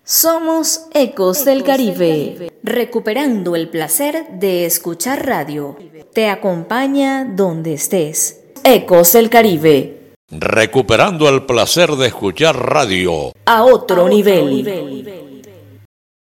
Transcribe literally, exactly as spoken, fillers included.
Somos Ecos del Caribe, recuperando el placer de escuchar radio. Te acompaña donde estés. Ecos del Caribe. Recuperando el placer de escuchar radio. A otro, a otro nivel. nivel.